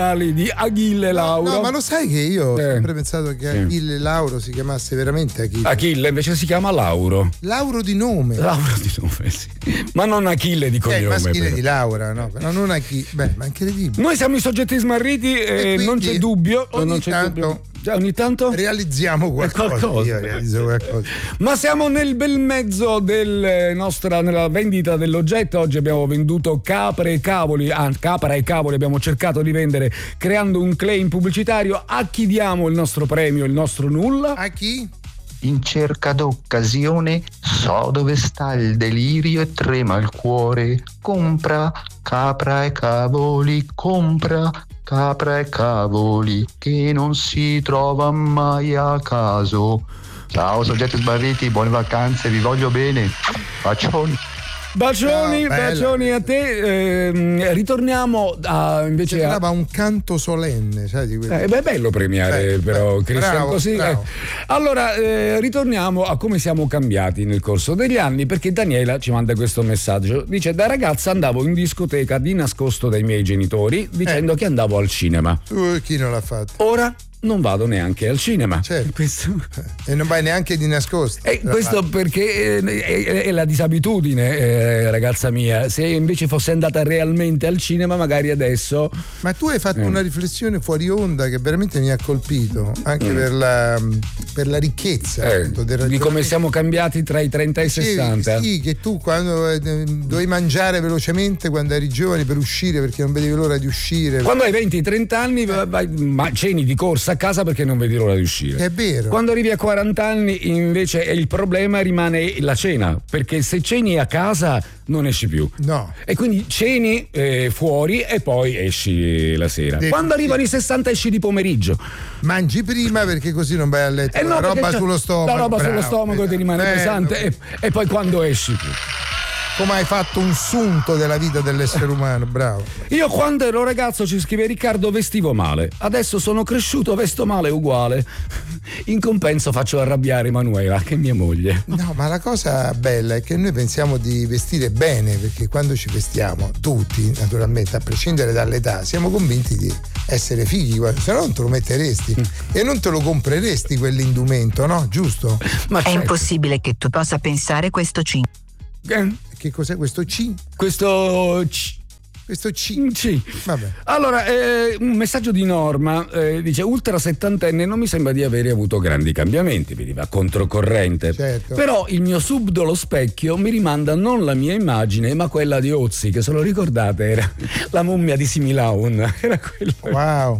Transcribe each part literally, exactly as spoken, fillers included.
di Achille Lauro. No, no, ma lo sai che io eh. ho sempre pensato che sì. Achille Lauro si chiamasse veramente Achille. Achille invece si chiama Lauro. Lauro di nome. Lauro di nome, sì. Ma non Achille di cognome. È il maschile però. di Laura, no? Però non Achille. Beh, ma incredibile. Noi siamo i soggetti smarriti e, e non c'è dubbio. Ogni non c'è tanto dubbio. Già, ogni tanto realizziamo qualcosa. qualcosa. Io realizzo qualcosa. Ma siamo nel bel mezzo del nostra, nella vendita dell'oggetto. Oggi abbiamo venduto capre e cavoli. Ah, capra e cavoli abbiamo cercato di vendere creando un claim pubblicitario. A chi diamo il nostro premio, il nostro nulla? A chi? In cerca d'occasione, so dove sta il delirio e trema il cuore. Compra capra e cavoli, compra capra e cavoli, che non si trova mai a caso. Ciao soggetti sbarriti, buone vacanze, vi voglio bene. Bacioni. Bacioni, No, bacioni a te. Eh, ritorniamo a invece sembrava a... un canto solenne, sai di quello. Eh, beh, è bello premiare, Beh, però, beh, Cristian, bravo, così. bravo. Eh. Allora, eh, ritorniamo a come siamo cambiati nel corso degli anni, perché Daniela ci manda questo messaggio. Dice: da ragazza andavo in discoteca di nascosto dai miei genitori, dicendo Eh. che andavo al cinema. Uh, chi non l'ha fatto? Ora non vado neanche al cinema. Certo. Questo... E non vai neanche di nascosto. E questo perché è, è, è la disabitudine, eh, ragazza mia. Se invece fosse andata realmente al cinema, magari adesso. Ma tu hai fatto Eh. una riflessione fuori onda che veramente mi ha colpito, anche Mm. per, la, per la ricchezza Eh, appunto, del di come ragionamento. siamo cambiati tra i trenta e i Sì, sessanta. sì, che tu quando eh, dovevi mangiare velocemente quando eri giovane per uscire perché non vedevi l'ora di uscire. Quando hai venti trenta anni vai, ma ceni di corsa a casa perché non vedi l'ora di uscire. È vero. Quando arrivi a quaranta anni invece il problema rimane la cena, perché se ceni a casa non esci più. No. E quindi ceni eh, fuori e poi esci la sera. Devi- Quando arrivano i sessanta esci di pomeriggio. Mangi prima perché così non vai a letto. E no, la perché roba c'è- sullo stomaco. La roba sullo bravo, stomaco ti rimane eh, pesante no. e, e poi quando esci più. Come hai fatto un sunto della vita dell'essere umano, bravo. Io quando ero ragazzo, ci scrive Riccardo, vestivo male. Adesso sono cresciuto, vesto male uguale. In compenso faccio arrabbiare Emanuela, che è mia moglie. No, ma la cosa bella è che noi pensiamo di vestire bene, perché quando ci vestiamo, tutti naturalmente, a prescindere dall'età, siamo convinti di essere fighi, se no non te lo metteresti e non te lo compreresti quell'indumento, no? Giusto? Ma È certo. impossibile che tu possa pensare questo cinque. Eh, Che cos'è questo C? questo c- Questo C. c- Vabbè. Allora, eh, un messaggio di Norma, eh, dice: ultra settantenne non mi sembra di avere avuto grandi cambiamenti, veniva controcorrente. Certo. Però il mio subdolo specchio mi rimanda non la mia immagine, ma quella di Ozzy, che se lo ricordate era la mummia di Similaun. Era quello. Wow.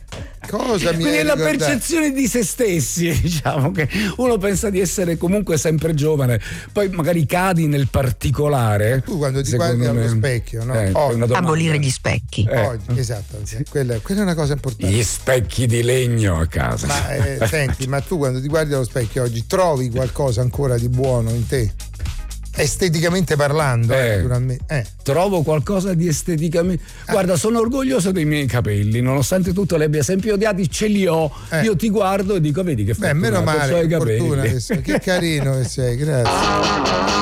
Cosa mi Quindi hai è la ricordato? percezione di se stessi, diciamo, che uno pensa di essere comunque sempre giovane, poi magari cadi nel particolare. Tu quando ti secondo guardi allo me. specchio, no? Eh, Oh, è una domanda. Abolire gli specchi. Eh. Oggi, esatto, quella, quella è una cosa importante. Gli specchi di legno a casa. Ma eh, senti, ma tu quando ti guardi allo specchio oggi trovi qualcosa ancora di buono in te? Esteticamente parlando, Eh. eh, naturalmente. Eh. Trovo qualcosa di esteticamente. Guarda, sono orgoglioso dei miei capelli, nonostante tutto li abbia sempre odiati, ce li ho. Eh. Io ti guardo e dico: vedi che Beh, fortunato, meno c'ho male, i che capelli. fortuna che sei. Che carino che sei, grazie.